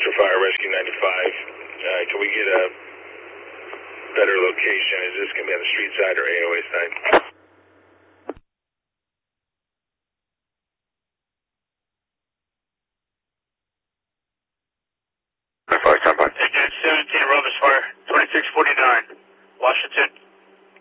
Worcester Fire Rescue 95. Can we get a better location? Is this going to be on the street side or AOA side? Again, 17 Rovers Fire, 2649, Washington.